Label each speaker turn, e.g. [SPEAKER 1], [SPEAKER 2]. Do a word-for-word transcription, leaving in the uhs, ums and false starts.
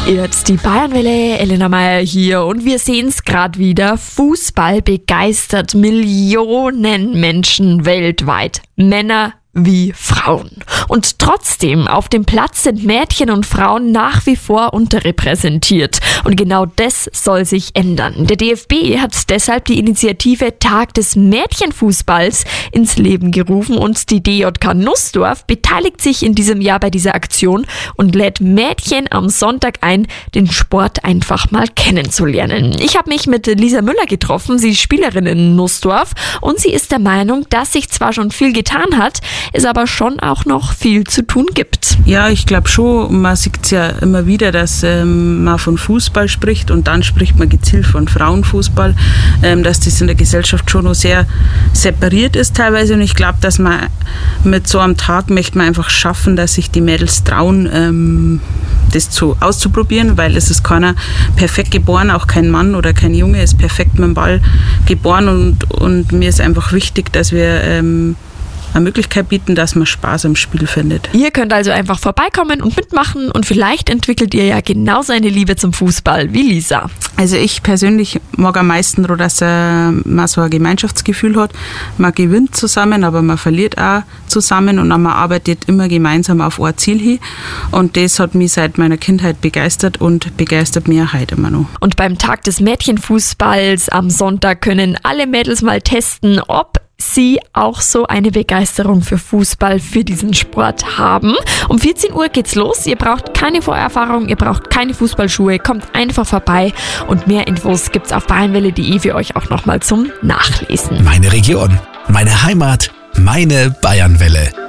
[SPEAKER 1] Jetzt die Bayernwelle, Elena Meyer hier und wir sehen es gerade wieder. Fußball begeistert Millionen Menschen weltweit. Männer wie Frauen. Und trotzdem, auf dem Platz sind Mädchen und Frauen nach wie vor unterrepräsentiert. Und genau das soll sich ändern. Der D F B hat deshalb die Initiative Tag des Mädchenfußballs ins Leben gerufen und die D J K Nussdorf beteiligt sich in diesem Jahr bei dieser Aktion und lädt Mädchen am Sonntag ein, den Sport einfach mal kennenzulernen. Ich habe mich mit Lisa Müller getroffen, sie ist Spielerin in Nussdorf und sie ist der Meinung, dass sich zwar schon viel getan hat, es aber schon auch noch viel zu tun gibt.
[SPEAKER 2] Ja, ich glaube schon, man sieht es ja immer wieder, dass ähm, man von Fußball spricht und dann spricht man gezielt von Frauenfußball, ähm, dass das in der Gesellschaft schon noch sehr separiert ist teilweise und ich glaube, dass man mit so einem Tag möchte man einfach schaffen, dass sich die Mädels trauen, ähm, das zu, auszuprobieren, weil es ist keiner perfekt geboren, auch kein Mann oder kein Junge ist perfekt mit dem Ball geboren und, und mir ist einfach wichtig, dass wir ähm, eine Möglichkeit bieten, dass man Spaß am Spiel findet.
[SPEAKER 1] Ihr könnt also einfach vorbeikommen und mitmachen und vielleicht entwickelt ihr ja genauso eine Liebe zum Fußball wie Lisa.
[SPEAKER 2] Also ich persönlich mag am meisten, dass man so ein Gemeinschaftsgefühl hat. Man gewinnt zusammen, aber man verliert auch zusammen und man arbeitet immer gemeinsam auf ein Ziel hin. Und das hat mich seit meiner Kindheit begeistert und begeistert mich heute immer noch.
[SPEAKER 1] Und beim Tag des Mädchenfußballs am Sonntag können alle Mädels mal testen, ob sie auch so eine Begeisterung für Fußball, für diesen Sport haben. Um vierzehn Uhr geht's los. Ihr braucht keine Vorerfahrung, ihr braucht keine Fußballschuhe. Kommt einfach vorbei und mehr Infos gibt's auf bayernwelle punkt de für euch auch nochmal zum Nachlesen.
[SPEAKER 3] Meine Region, meine Heimat, meine Bayernwelle.